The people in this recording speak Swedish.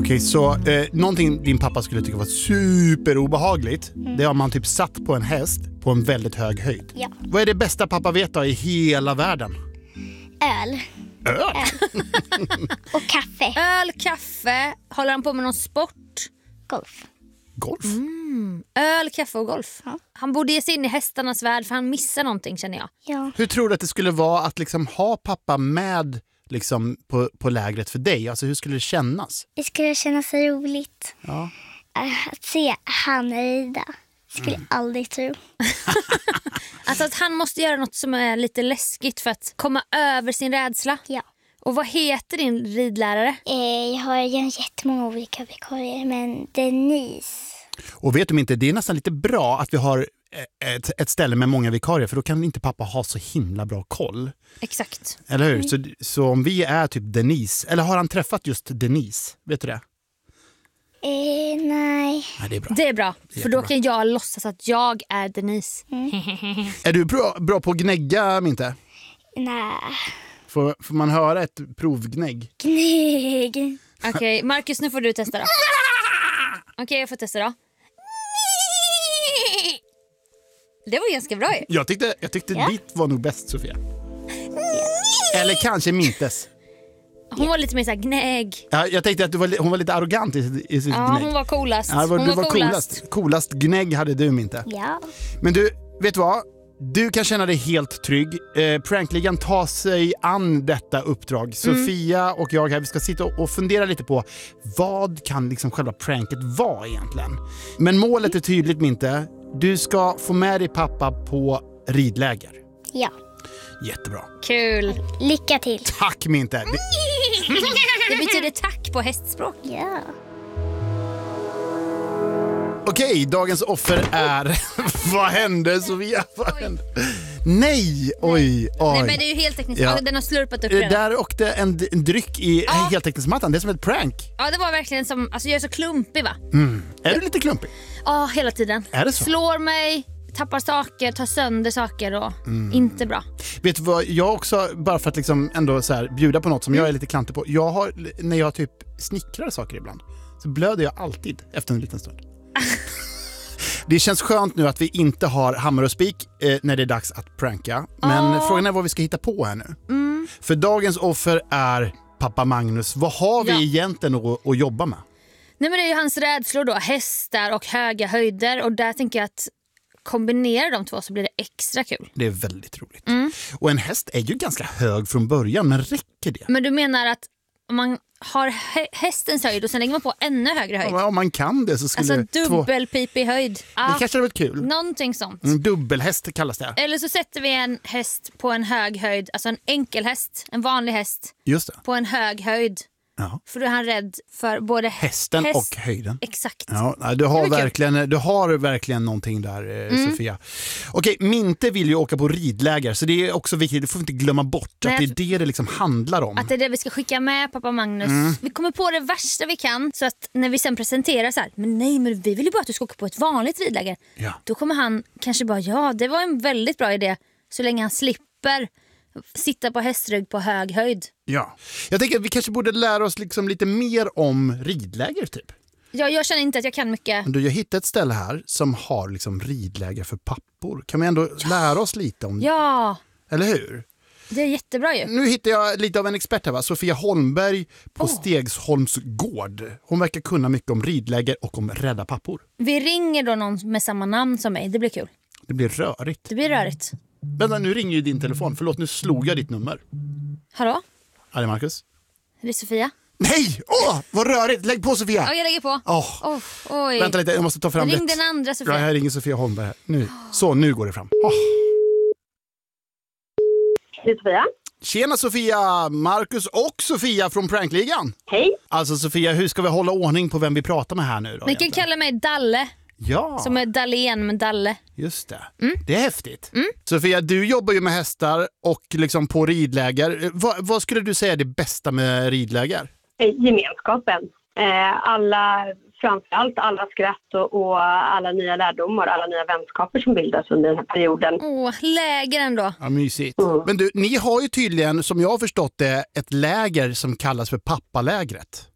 Okej, så någonting din pappa skulle tycka var superobehagligt, det har man typ satt på en häst på en väldigt hög höjd. Ja. Vad är det bästa pappa vet då i hela världen? Öl. Och kaffe. Öl, kaffe. Håller han på med någon sport? Golf. Golf? Öl, kaffe och golf. Ja. Han borde ge sig in i hästarnas värld för han missar någonting, känner jag. Ja. Hur tror du att det skulle vara att liksom ha pappa med liksom på lägret för dig? Alltså hur skulle det kännas? Det skulle kännas roligt. Ja. Att se han rida. Skulle jag aldrig tro. Alltså att han måste göra något som är lite läskigt för att komma över sin rädsla. Ja. Och vad heter din ridlärare? Jag har jättemånga olika vikarier, men Denise. Och vet du inte, det är nästan lite bra att vi har ett ställe med många vikarier, för då kan inte pappa ha så himla bra koll. Exakt. Eller hur? Så om vi är typ Denise, eller har han träffat just Denise? Vet du det? Nej. Nej, det är bra. Det är bra, för Jättebra. då kan jag låtsas att jag är Denise. Är du bra på att gnägga, Minte? Nej. Får man höra ett provgnägg? Knägg. Okej, Marcus, nu får du testa då. Okej, jag får testa då. Det var ganska bra ju. Jag tyckte ditt var nog bäst, Sofia. Eller kanske Mintes. Hon var lite mer såhär gnägg. Ja, jag tänkte att hon var lite arrogant i sitt Ja, gnägg. hon var coolast. Ja, Hon du var var coolast. Coolast gnägg hade du, Minte. Ja. Men du, vet du vad? Du kan känna dig helt trygg. Prankligan tar sig an detta uppdrag. Sofia och jag här, vi ska sitta och fundera lite på vad kan liksom själva pranket vara egentligen. Men målet är tydligt, Minte. Du ska få med dig pappa på ridläger. Ja. Jättebra. Kul. Lycka till. Tack, Minte. Det betyder tack på hästspråk. Ja. Okej, dagens offer är... Vad hände, Sofia? Vad hände? Nej! Oj. Nej, men det är ju helt tekniskt. Ja. Den har slurpat upp redan. Där åkte en dryck i heltäckningsmattan. Det är som ett prank. Ja, det var verkligen som... Alltså jag är så klumpig, va? Är du lite klumpig? Ja, hela tiden. Är det så? Slår mig, tappar saker, tar sönder saker och inte bra. Vet du vad, jag också, bara för att liksom ändå så här, bjuda på något som jag är lite klantig på. Jag har, när jag typ snickrar saker ibland, så blöder jag alltid efter en liten stund. Det känns skönt nu att vi inte har hammar och spik när det är dags att pranka. Men frågan är vad vi ska hitta på här nu. För dagens offer är pappa Magnus. Vad har vi egentligen att jobba med? Nej, men det är ju hans rädslor då. Hästar och höga höjder. Och där tänker jag att kombinera de två så blir det extra kul. Det är väldigt roligt. Och en häst är ju ganska hög från början, men räcker det? Men du menar att om man har hästens höjd och sen lägger man på ännu högre höjd? Om man kan det så skulle Alltså dubbelpipig höjd. Det kanske hade varit kul. Någonting sånt. Dubbelhäst kallas det. Eller så sätter vi en häst på en hög höjd, alltså en enkel häst, en vanlig häst Just det. på en hög höjd. Ja. För då är han rädd för både Hästen och höjden. Exakt. Ja, du har verkligen någonting där, Sofia. Okej, Minte vill ju åka på ridläger, så det är också viktigt, det får vi inte glömma bort. Nej, att det liksom handlar om. Att det är det vi ska skicka med pappa Magnus. Vi kommer på det värsta vi kan, så att när vi sen presenterar så här, men vi vill ju bara att du ska åka på ett vanligt ridläger. Ja. Då kommer han kanske bara, det var en väldigt bra idé, så länge han slipper sitta på hästrygg på hög höjd. Ja. Jag tänker att vi kanske borde lära oss liksom lite mer om ridläger typ. Ja, jag känner inte att jag kan mycket. Men jag hittade ett ställe här som har liksom ridläger för pappor. Kan vi ändå lära oss lite om det? Ja, Eller hur? det är jättebra ju. Nu hittar jag lite av en expert här, va? Sofia Holmberg på Stegsholms gård. Hon verkar kunna mycket om ridläger och om rädda pappor. Vi ringer då någon med samma namn som mig, det blir kul. Det blir rörigt. Det blir rörigt. Vänta, nu ringer ju din telefon. Förlåt, nu slog jag ditt nummer. Hallå? Ja, det är Marcus. Är det Sofia? Nej! Vad rörigt! Lägg på, Sofia! Ja, jag lägger på. Oj. Vänta lite, jag måste ta fram Ring den andra Sofia. Ja, jag ringer Sofia Holmberg här. Nu går det fram. Det är Sofia. Tjena Sofia! Marcus och Sofia från Prankligan. Hej. Alltså Sofia, hur ska vi hålla ordning på vem vi pratar med här nu då? Ni kan kalla mig Dalle. Ja, Som är Dallén, men Dalle. just det. Det är häftigt. Sofia, du jobbar ju med hästar och liksom på ridläger. Vad skulle du säga är det bästa med ridläger? Gemenskapen. Framförallt alla skratt och alla nya lärdomar, alla nya vänskaper som bildas under den här perioden. Läger ändå. Ja, mysigt. Men du, ni har ju tydligen, som jag har förstått det, ett läger som kallas för pappalägret.